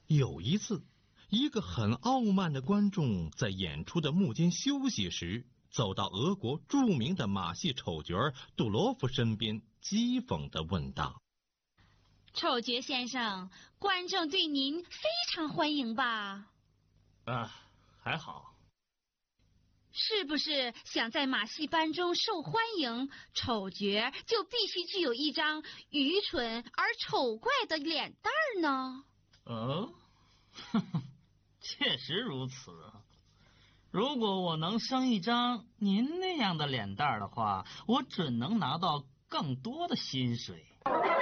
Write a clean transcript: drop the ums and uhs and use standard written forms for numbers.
有一次，一个很傲慢的观众在演出的幕间休息时，走到俄国著名的马戏丑角杜罗夫身边，讥讽地问道：“ 丑角先生，观众对您非常欢迎吧？”“ 还好。”“ 是不是想在马戏班中受欢迎，丑角就必须具有一张愚蠢而丑怪的脸蛋呢？”“ 确实如此。如果我能生一张您那样的脸蛋的话，我准能拿到更多的薪水。”